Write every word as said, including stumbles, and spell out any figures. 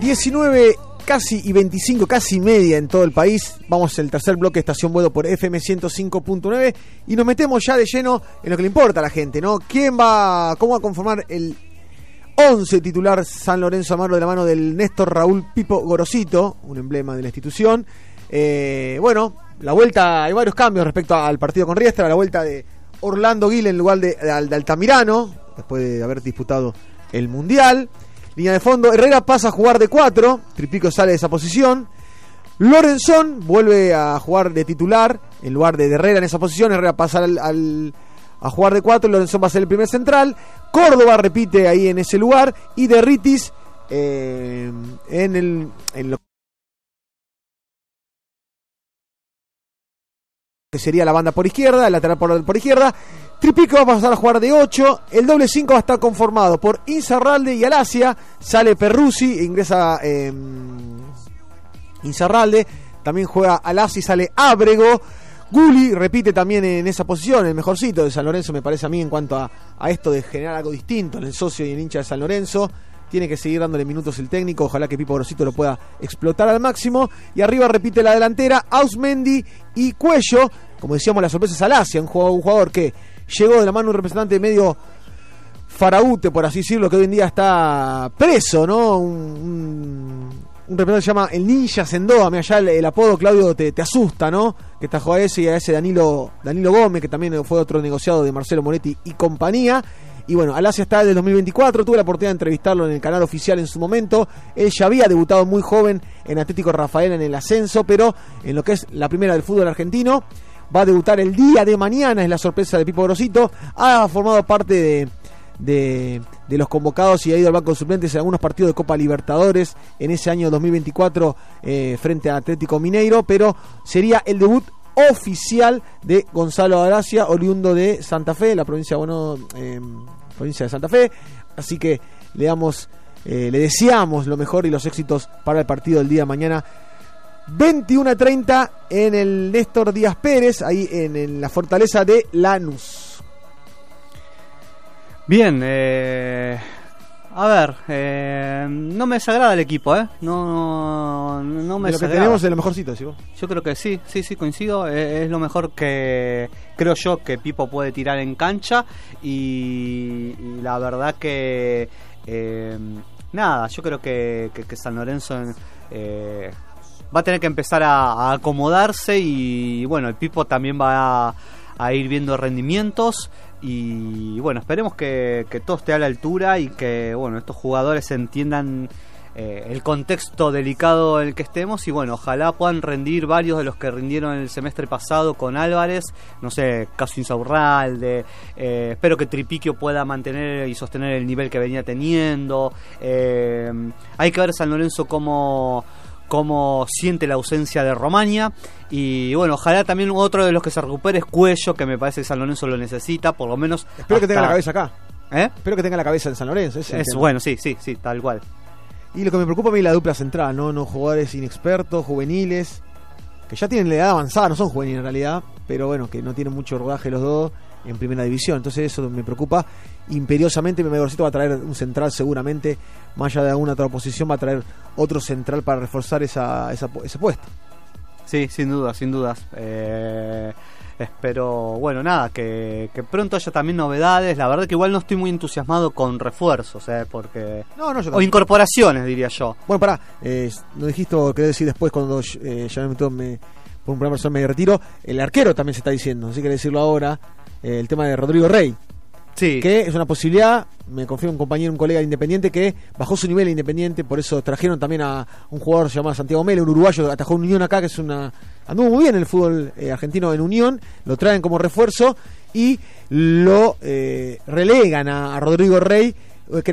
diecinueve casi y veinticinco, casi media en todo el país. Vamos al tercer bloque de Estación Boedo por F M ciento cinco punto nueve y nos metemos ya de lleno en lo que le importa a la gente, ¿no? ¿Quién va, cómo va a conformar el once titular San Lorenzo Almagro de la mano del Néstor Raúl Pipo Gorosito, un emblema de la institución? Eh, bueno, la vuelta, hay varios cambios respecto al partido con Riestra, la vuelta de Orlando Gil en lugar de, de, de Altamirano, después de haber disputado el Mundial. Línea de fondo, Herrera pasa a jugar de cuatro, Tripico sale de esa posición. Lorenzón vuelve a jugar de titular en lugar de Herrera en esa posición. Herrera pasa al, al, a jugar de cuatro, Lorenzón va a ser el primer central. Córdoba repite ahí en ese lugar y Derritis eh, en, el, en lo que sería la banda por izquierda, el lateral por, por izquierda. Tripico va a pasar a jugar de ocho. El doble cinco va a estar conformado por Insaurralde y Alasia. Sale Perruzzi e ingresa eh, Insaurralde. También juega Alasia y sale Ábrego. Gulli repite también en esa posición, el mejorcito de San Lorenzo, me parece a mí, en cuanto a, a esto de generar algo distinto en el socio y el hincha de San Lorenzo. Tiene que seguir dándole minutos el técnico. Ojalá que Pipo Gorosito lo pueda explotar al máximo. Y arriba repite la delantera Ausmendi y Cuello. Como decíamos, la sorpresa es Alasia, un jugador, un jugador que llegó de la mano de un representante medio faraute, por así decirlo, que hoy en día está preso, ¿no? Un, un, un representante que se llama el Ninja Sendoa. Mira, ya el, el apodo, Claudio, te, te asusta, ¿no? Que está jugando a ese y a ese Danilo, Danilo Gómez, que también fue otro negociado de Marcelo Moretti y compañía. Y bueno, Alasia está desde el dos mil veinticuatro, tuve la oportunidad de entrevistarlo en el canal oficial en su momento. Él ya había debutado muy joven en Atlético Rafaela en el ascenso, pero en lo que es la primera del fútbol argentino, va a debutar el día de mañana, es la sorpresa de Pipo Gorosito. Ha formado parte de, de, de los convocados y ha ido al banco de suplentes en algunos partidos de Copa Libertadores en ese año dos mil veinticuatro eh, frente a Atlético Mineiro, pero sería el debut oficial de Gonzalo Alasia, oriundo de Santa Fe, la provincia, bueno, eh, provincia de Santa Fe. Así que le damos, eh, le deseamos lo mejor y los éxitos para el partido del día de mañana, veintiuno a treinta en el Néstor Díaz Pérez, ahí en, en la fortaleza de Lanús. Bien, eh, a ver, eh, no me desagrada el equipo, ¿eh? No, no, no me de lo que desagrada. tenemos es lo mejorcito, ¿sí vos? Yo creo que sí, sí, sí, coincido. Es, es lo mejor que creo yo que Pipo puede tirar en cancha. Y, y la verdad que eh, nada, yo creo que, que, que San Lorenzo eh, va a tener que empezar a, a acomodarse. Y bueno, el Pipo también va a, a ir viendo rendimientos. Y bueno, esperemos que, que todo esté a la altura y que bueno, estos jugadores entiendan eh, el contexto delicado en el que estemos. Y bueno, ojalá puedan rendir varios de los que rindieron el semestre pasado con Álvarez. No sé, caso Insaurralde. Eh, espero que Tripiquio pueda mantener y sostener el nivel que venía teniendo. Eh, hay que ver San Lorenzo cómo... cómo siente la ausencia de Romaña. Y bueno, ojalá también otro de los que se recupere es Cuello, que me parece que San Lorenzo lo necesita, por lo menos. Espero hasta... que tenga la cabeza acá. ¿Eh? Espero que tenga la cabeza en San Lorenzo. Es, es bueno, sí, sí, sí, tal cual. Y lo que me preocupa a mí es la dupla central, ¿no? No jugadores inexpertos, juveniles, que ya tienen la edad avanzada, no son juveniles en realidad, pero bueno, que no tienen mucho rodaje los dos en primera división. Entonces eso me preocupa imperiosamente. Mi Gorosito va a traer un central seguramente, más allá de alguna otra posición, va a traer otro central para reforzar esa, esa ese puesto. Sí, sin dudas, sin dudas. Eh, espero, bueno, nada, que, que pronto haya también novedades. La verdad que igual no estoy muy entusiasmado con refuerzos, eh, porque no, no, yo o incorporaciones, diría yo. Bueno, pará, eh, no dijiste o querés decir después cuando eh, ya me meto me, por un programa personal me retiro. El arquero también se está diciendo, así que decirlo ahora. Eh, el tema de Rodrigo Rey, sí, que es una posibilidad. Me confía un compañero, un colega de Independiente que bajó su nivel Independiente, por eso trajeron también a un jugador llamado Santiago Melo, un uruguayo que atajó un Unión acá, que es una anduvo muy bien en el fútbol eh, argentino en Unión. Lo traen como refuerzo y lo eh, relegan a, a Rodrigo Rey, que